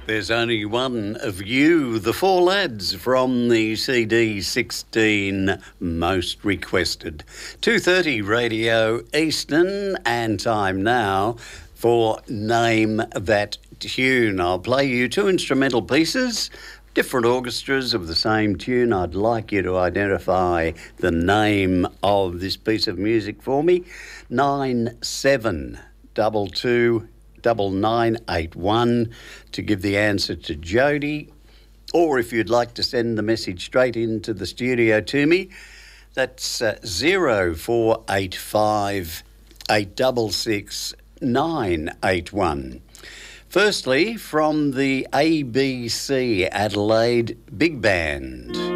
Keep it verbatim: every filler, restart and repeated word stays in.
There's only one of you, the four lads from the C D sixteen Most Requested. two thirty Radio Eastern, and time now for Name That Tune. I'll play you two instrumental pieces, different orchestras of the same tune. I'd like you to identify the name of this piece of music for me. nine seven two two double nine eight one to give the answer to Jody, or if you'd like to send the message straight into the studio to me, that's uh, zero four eight five eight six six nine eight one. Firstly, from the A B C Adelaide Big Band.